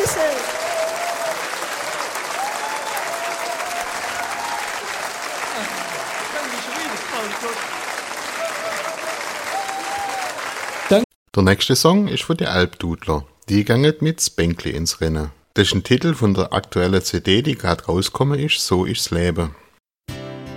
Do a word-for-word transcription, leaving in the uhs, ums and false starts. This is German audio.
Grüße. Der nächste Song ist von den Alpdudler. Die gingen mit Spengli ins Rennen. Das ist ein Titel von der aktuellen C D, die gerade rausgekommen ist, So ist's Leben.